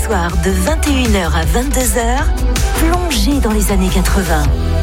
soirs de 21h à 22h, plongez dans les années 80.